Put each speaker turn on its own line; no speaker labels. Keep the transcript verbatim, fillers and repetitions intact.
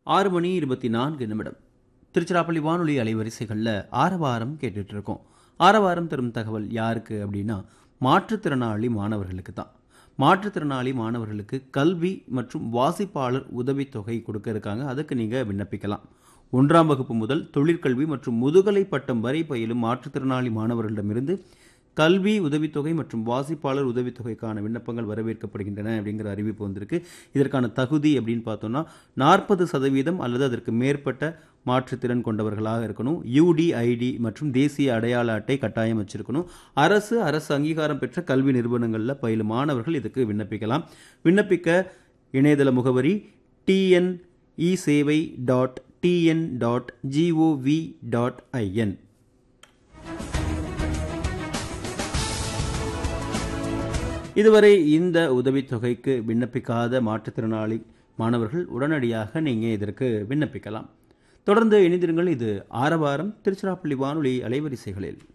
ஆறு மணி இருபத்தி நான்கு நிமிடம். திருச்சிராப்பள்ளி வானொலி அலைவரிசைகளில் ஆரவாரம் கேட்டுட்டு இருக்கோம். ஆரவாரம் தரும் தகவல் யாருக்கு அப்படின்னா மாற்றுத்திறனாளி மாணவர்களுக்கு தான். மாற்றுத்திறனாளி மாணவர்களுக்கு கல்வி மற்றும் வாசிப்பாளர் உதவித்தொகை கொடுக்க இருக்காங்க. அதுக்கு நீங்கள் விண்ணப்பிக்கலாம். ஒன்றாம் வகுப்பு முதல் தொழிற்கல்வி மற்றும் முதுகலை பட்டம் வரை பயிலும் மாற்றுத்திறனாளி மாணவர்களிடமிருந்து கல்வி உதவித்தொகை மற்றும் வாசிப்பாளர் உதவித்தொகைக்கான விண்ணப்பங்கள் வரவேற்கப்படுகின்றன அப்படிங்கிற அறிவிப்பு வந்திருக்கு. இதற்கான தகுதி அப்படின்னு பார்த்தோம்னா நாற்பது சதவீதம் அல்லது அதற்கு மேற்பட்ட மாற்றுத்திறன் கொண்டவர்களாக இருக்கணும். யூடிஐடி மற்றும் தேசிய அடையாள அட்டை கட்டாயம் வச்சிருக்கணும். அரசு அரசு அங்கீகாரம் பெற்ற கல்வி நிறுவனங்களில் பயிலும் மாணவர்கள் இதுக்கு விண்ணப்பிக்கலாம். விண்ணப்பிக்க இணையதள முகவரி டிஎன் இ சேவை dot TN dot gov dot IN. இதுவரை இந்த உதவித்தொகைக்கு விண்ணப்பிக்காத மாற்றுத்திறனாளி மாணவர்கள் உடனடியாக நீங்கள் இதற்கு விண்ணப்பிக்கலாம். தொடர்ந்து இணைந்திருங்கள். இது ஆரவாரம் திருச்சிராப்பள்ளி வானொலி அலைவரிசைகளில்.